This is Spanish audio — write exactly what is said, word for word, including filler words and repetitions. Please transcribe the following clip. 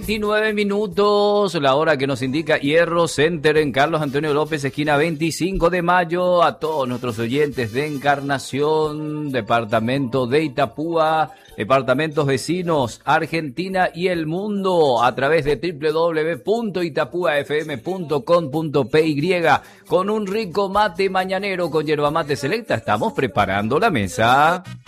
veintinueve minutos, la hora que nos indica Hierro Center en Carlos Antonio López, esquina veinticinco de mayo. A todos nuestros oyentes de Encarnación, departamento de Itapúa, departamentos vecinos, Argentina y el mundo, a través de doble u doble u doble u punto itapúa f m punto com punto p y. Con un rico mate mañanero con yerba mate selecta, estamos preparando la mesa.